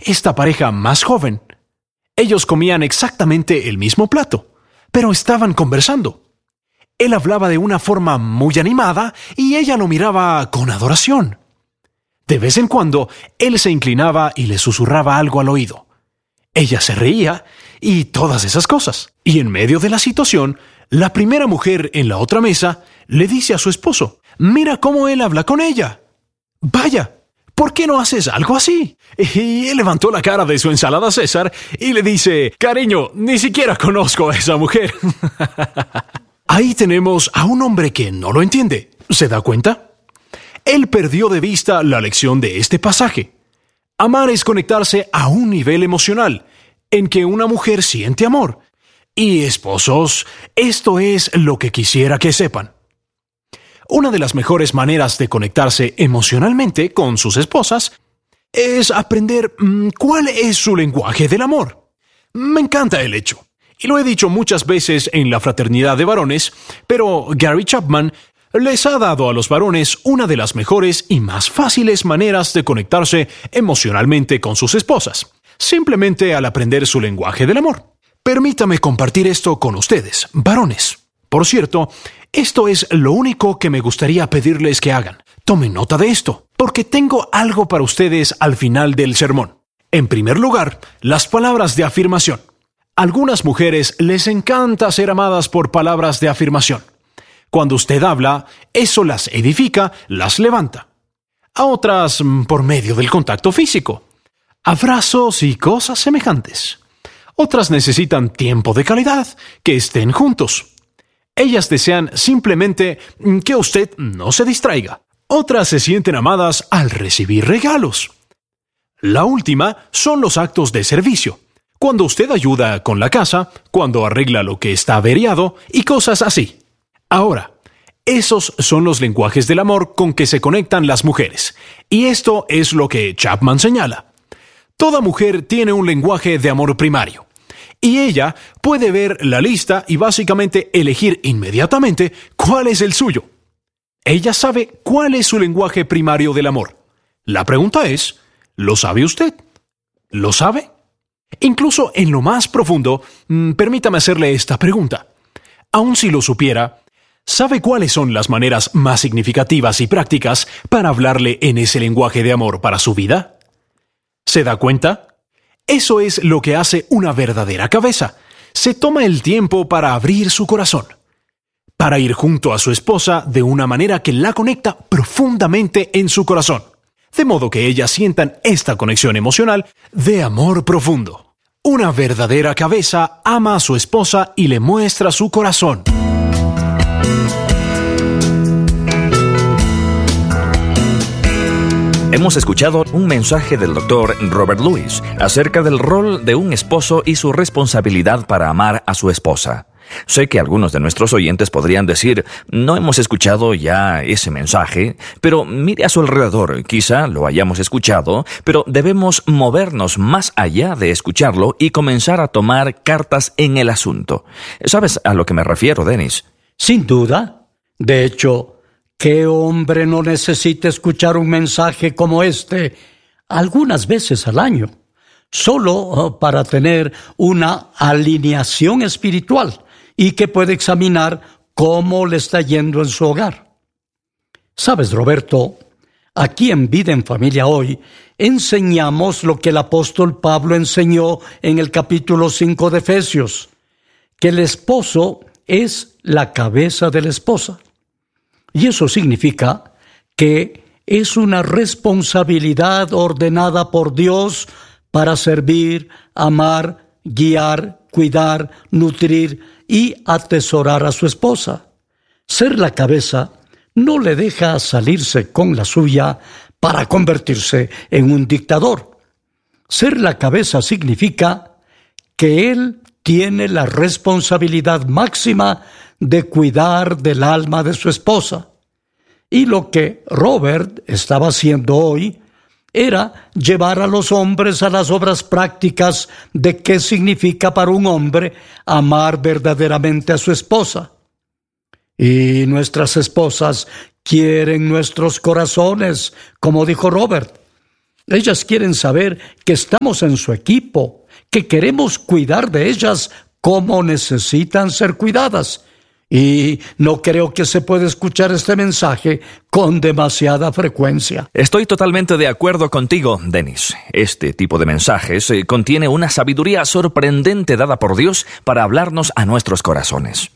esta pareja más joven. Ellos comían exactamente el mismo plato, pero estaban conversando. Él hablaba de una forma muy animada y ella lo miraba con adoración. De vez en cuando, él se inclinaba y le susurraba algo al oído. Ella se reía y todas esas cosas. Y en medio de la situación, la primera mujer en la otra mesa le dice a su esposo: «Mira cómo él habla con ella. Vaya, ¿por qué no haces algo así?» Y él levantó la cara de su ensalada César y le dice: «Cariño, ni siquiera conozco a esa mujer». Ahí tenemos a un hombre que no lo entiende. ¿Se da cuenta? Él perdió de vista la lección de este pasaje. Amar es conectarse a un nivel emocional, en que una mujer siente amor. Y esposos, esto es lo que quisiera que sepan. Una de las mejores maneras de conectarse emocionalmente con sus esposas es aprender cuál es su lenguaje del amor. Me encanta el hecho. Y lo he dicho muchas veces en la fraternidad de varones, pero Gary Chapman les ha dado a los varones una de las mejores y más fáciles maneras de conectarse emocionalmente con sus esposas, simplemente al aprender su lenguaje del amor. Permítame compartir esto con ustedes, varones. Por cierto, esto es lo único que me gustaría pedirles que hagan. Tomen nota de esto, porque tengo algo para ustedes al final del sermón. En primer lugar, las palabras de afirmación. A algunas mujeres les encanta ser amadas por palabras de afirmación. Cuando usted habla, eso las edifica, las levanta. A otras, por medio del contacto físico. Abrazos y cosas semejantes. Otras necesitan tiempo de calidad, que estén juntos. Ellas desean simplemente que usted no se distraiga. Otras se sienten amadas al recibir regalos. La última son los actos de servicio. Cuando usted ayuda con la casa, cuando arregla lo que está averiado y cosas así. Ahora, esos son los lenguajes del amor con que se conectan las mujeres. Y esto es lo que Chapman señala. Toda mujer tiene un lenguaje de amor primario. Y ella puede ver la lista y básicamente elegir inmediatamente cuál es el suyo. Ella sabe cuál es su lenguaje primario del amor. La pregunta es, ¿lo sabe usted? ¿Lo sabe? Incluso en lo más profundo, permítame hacerle esta pregunta. Aun si lo supiera, ¿sabe cuáles son las maneras más significativas y prácticas para hablarle en ese lenguaje de amor para su vida? ¿Se da cuenta? Eso es lo que hace una verdadera cabeza. Se toma el tiempo para abrir su corazón, para ir junto a su esposa de una manera que la conecta profundamente en su corazón, de modo que ellas sientan esta conexión emocional de amor profundo. Una verdadera cabeza ama a su esposa y le muestra su corazón. Hemos escuchado un mensaje del Dr. Robert Lewis acerca del rol de un esposo y su responsabilidad para amar a su esposa. Sé que algunos de nuestros oyentes podrían decir, no hemos escuchado ya ese mensaje, pero mire a su alrededor, quizá lo hayamos escuchado, pero debemos movernos más allá de escucharlo y comenzar a tomar cartas en el asunto. ¿Sabes a lo que me refiero, Dennis? Sin duda. De hecho, ¿qué hombre no necesita escuchar un mensaje como este algunas veces al año? Solo para tener una alineación espiritual y que puede examinar cómo le está yendo en su hogar. ¿Sabes, Roberto? Aquí en Vida en Familia Hoy enseñamos lo que el apóstol Pablo enseñó en el capítulo 5 de Efesios, que el esposo es la cabeza de la esposa. Y eso significa que es una responsabilidad ordenada por Dios para servir, amar, guiar, cuidar, nutrir y atesorar a su esposa. Ser la cabeza no le deja salirse con la suya para convertirse en un dictador. Ser la cabeza significa que él tiene la responsabilidad máxima de cuidar del alma de su esposa. Y lo que Robert estaba haciendo hoy era llevar a los hombres a las obras prácticas de qué significa para un hombre amar verdaderamente a su esposa. Y nuestras esposas quieren nuestros corazones, como dijo Robert. Ellas quieren saber que estamos en su equipo, que queremos cuidar de ellas como necesitan ser cuidadas. Y no creo que se pueda escuchar este mensaje con demasiada frecuencia. Estoy totalmente de acuerdo contigo, Dennis. Este tipo de mensajes contiene una sabiduría sorprendente dada por Dios para hablarnos a nuestros corazones.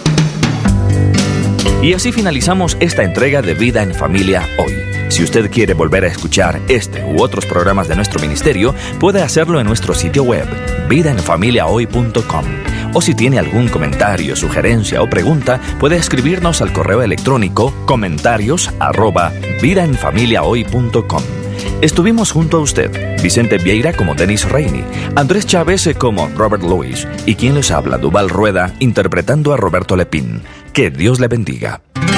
Y así finalizamos esta entrega de Vida en Familia hoy. Si usted quiere volver a escuchar este u otros programas de nuestro ministerio, puede hacerlo en nuestro sitio web, vidaenfamiliahoy.com. O si tiene algún comentario, sugerencia o pregunta, puede escribirnos al correo electrónico comentarios@vidaenfamiliahoy.com. Estuvimos junto a usted, Vicente Vieira como Dennis Rainey, Andrés Chávez como Robert Lewis y quien les habla, Duval Rueda, interpretando a Roberto Lepín. Que Dios le bendiga.